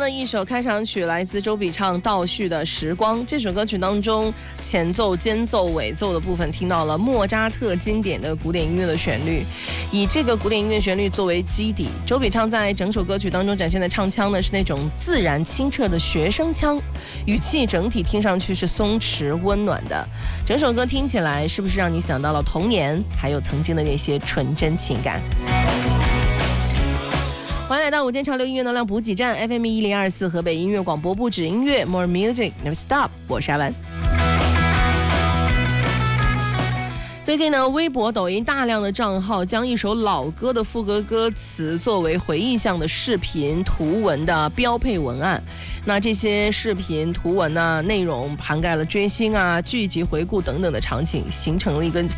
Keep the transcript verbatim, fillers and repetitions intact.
的一首开场曲来自周笔畅倒叙的时光。这首歌曲当中前奏、间奏、尾奏的部分听到了莫扎特经典的古典音乐的旋律，以这个古典音乐旋律作为基底，周笔畅在整首歌曲当中展现的唱腔呢是那种自然清澈的学生腔，语气整体听上去是松弛温暖的。整首歌听起来是不是让你想到了童年，还有曾经的那些纯真情感？欢迎来到午间潮流音乐能量补给站 F M 一零二四河北音乐广播，不止音乐 More Music Never Stop， 我是阿文。最近呢，微博、抖音大量的账号将一首老歌的副歌歌词作为回忆向的视频图文的标配文案。那这些视频图文呢，内容涵盖了追星啊、剧集回顾等等的场景，形成了一个